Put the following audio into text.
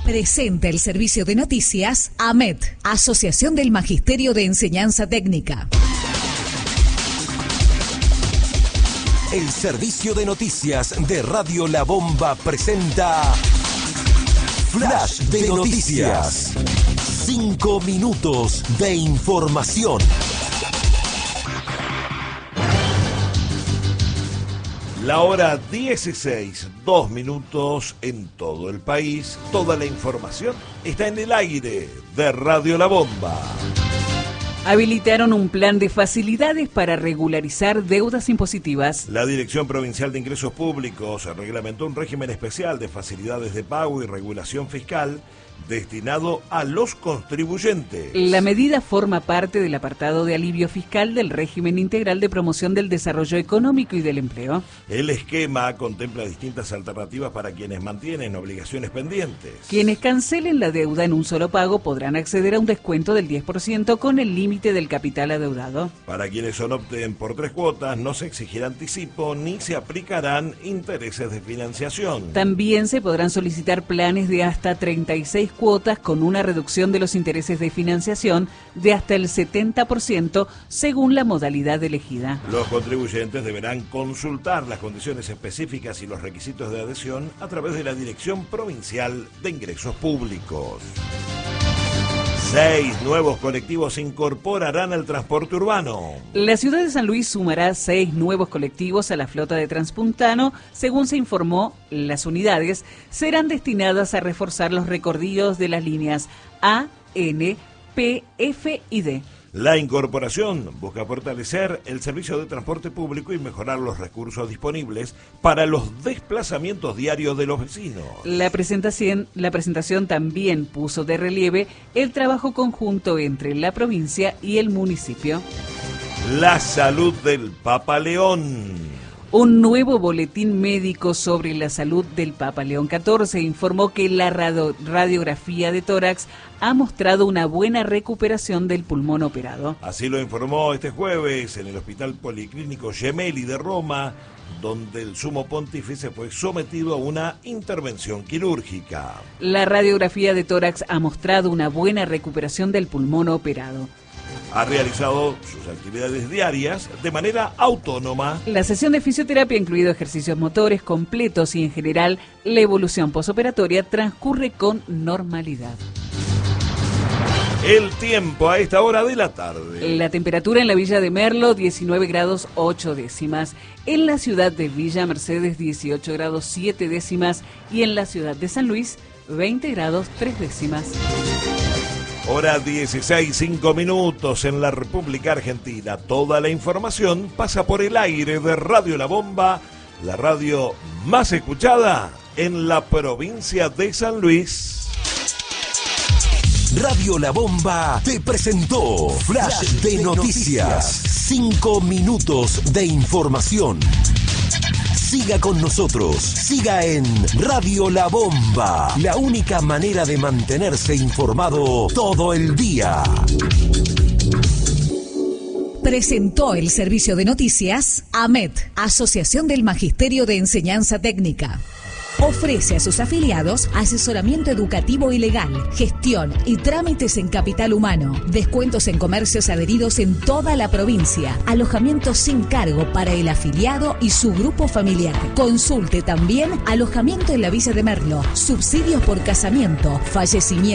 Presenta el servicio de noticias AMET, Asociación del Magisterio de Enseñanza Técnica. El servicio de noticias de Radio La Bomba presenta Flash de Noticias. 5 minutos de información. La hora 16, 2 minutos en todo el país. Toda la información está en el aire de Radio La Bomba. Habilitaron un plan de facilidades para regularizar deudas impositivas. La Dirección Provincial de Ingresos Públicos reglamentó un régimen especial de facilidades de pago y regulación fiscal destinado a los contribuyentes. La medida forma parte del apartado de alivio fiscal del régimen integral de promoción del desarrollo económico y del empleo. El esquema contempla distintas alternativas para quienes mantienen obligaciones pendientes. Quienes cancelen la deuda en un solo pago podrán acceder a un descuento del 10% con el límite del capital adeudado. Para quienes opten por 3 cuotas, no se exigirá anticipo ni se aplicarán intereses de financiación. También se podrán solicitar planes de hasta 36 cuotas con una reducción de los intereses de financiación de hasta el 70% según la modalidad elegida. Los contribuyentes deberán consultar las condiciones específicas y los requisitos de adhesión a través de la Dirección Provincial de Ingresos Públicos. 6 nuevos colectivos se incorporarán al transporte urbano. La ciudad de San Luis sumará 6 nuevos colectivos a la flota de Transpuntano. Según se informó, las unidades serán destinadas a reforzar los recorridos de las líneas A, N, P, F y D. La incorporación busca fortalecer el servicio de transporte público y mejorar los recursos disponibles para los desplazamientos diarios de los vecinos. La presentación también puso de relieve el trabajo conjunto entre la provincia y el municipio. La salud del Papa León. Un nuevo boletín médico sobre la salud del Papa León XIV informó que la radiografía de tórax ha mostrado una buena recuperación del pulmón operado. Así lo informó este jueves en el Hospital Policlínico Gemelli de Roma, donde el sumo pontífice fue sometido a una intervención quirúrgica. La radiografía de tórax ha mostrado una buena recuperación del pulmón operado. Ha realizado sus actividades diarias de manera autónoma. La sesión de fisioterapia ha incluido ejercicios motores completos y en general la evolución posoperatoria transcurre con normalidad. El tiempo a esta hora de la tarde. La temperatura en la Villa de Merlo, 19 grados 8 décimas. En la ciudad de Villa Mercedes, 18 grados 7 décimas. Y en la ciudad de San Luis, 20 grados 3 décimas. Hora 16, 5 minutos en la República Argentina. Toda la información pasa por el aire de Radio La Bomba, la radio más escuchada en la provincia de San Luis. Radio La Bomba te presentó Flash de Noticias. 5 minutos de información. Siga con nosotros, siga en Radio La Bomba, la única manera de mantenerse informado todo el día. Presentó el servicio de noticias AMET, Asociación del Magisterio de Enseñanza Técnica. Ofrece a sus afiliados asesoramiento educativo y legal, gestión y trámites en capital humano, descuentos en comercios adheridos en toda la provincia, alojamiento sin cargo para el afiliado y su grupo familiar. Consulte también alojamiento en la Villa de Merlo, subsidios por casamiento, fallecimiento.